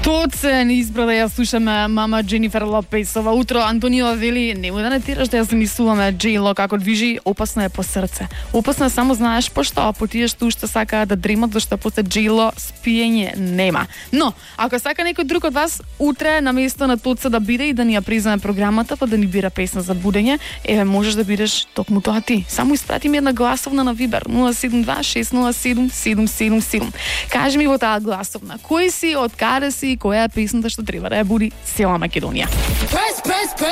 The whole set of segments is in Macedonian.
Тоце ни избра да ја слушаме мама Дженифер Лопесова. Утро Антонио вели, немој да не тираш да ја замислуваме Джейло како движи, опасно е по срце. Опасно е само знаеш пошто, по тие што уште сакаат да дремат, зашто после Джейло спиење нема. Но, ако сака некој друг од вас утре на место на Тоце да биде и да ни ја преземе програмата, па да ни бира песна за будење, еве можеш да бидеш токму тоа ти. Само испрати ми една гласовна на Вибер 072-607-777. Кажи ми во таа гласовна, кој си, од каде си, која е песната што треба да ја буди цела Македонија. Press.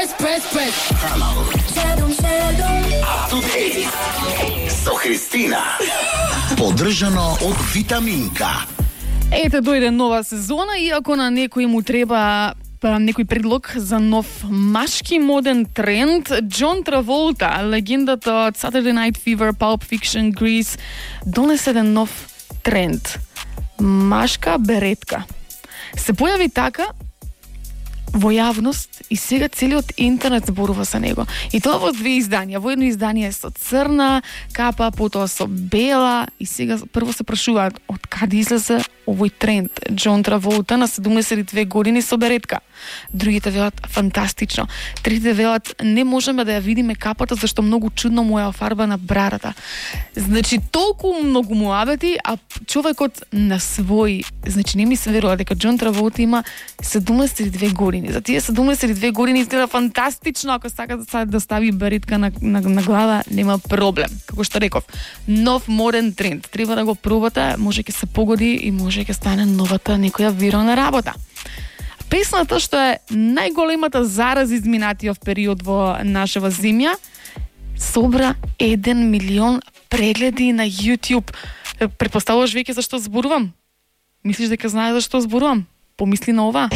Up to date со Христина. Поддржано од Витаминка. Ете, дојде нова сезона, иако на некој му треба некој предлог за нов машки моден тренд. Джон Траволта, легендата од Saturday Night Fever, Pulp Fiction, Grease, донесе еден нов тренд. Машка беретка. Се појави така во јавност и сега целиот интернет зборува за него. И тоа во две изданија. Во едно издание со црна капа, потоа со бела, и сега прво се прашуваат од каде излезе овој тренд. Джон Траволта на 72 години со беретка. Другите велат фантастично. Третите велат не можеме да ја видиме капата зашто многу чудно му е офарбана брадата. Значи толку многу муабети, а човекот на свој, значи не ми се верува дека Джон Траволта има 72 години. За тие 72 години изгледа фантастично, ако сака да стави беретка на глава, нема проблем. Како што реков, нов моден тренд. Треба да го пробате, може ќе се погоди и може ќе стане новата некоја вирална работа. Песната што е најголемата зараз изминатиот период во нашава земја собра 1 милион прегледи на YouTube. Претпоставуваш веќе зашто зборувам? Мислиш дека знаеш зашто зборувам? Помисли на ова.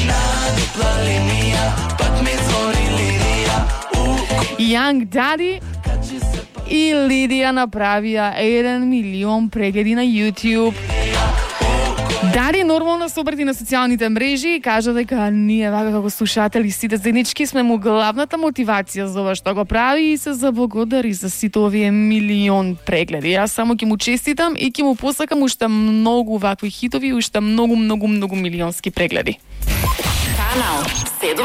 Young Daddy и Лидија направија 1 милион прегледи на YouTube. Дари нормално се обрати на социјалните мрежи и кажа дека ние вака како слушатели сите заеднички сме му главната мотивација за ова што го прави и се заблагодари за сите овие милион прегледи. Јас само ќе му честитам и ќе му посакам уште многу вакви хитови и уште многу милионски прегледи.